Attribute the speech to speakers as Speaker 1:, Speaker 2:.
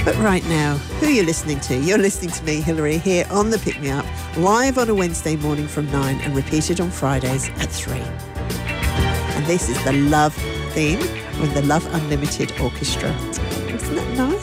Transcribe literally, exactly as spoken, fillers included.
Speaker 1: But right now, who are you listening to? You're listening to me, Hilary, here on The Pick Me Up, live on a Wednesday morning from nine and repeated on Fridays at three. And this is the Love theme with the Love Unlimited Orchestra. Isn't that nice?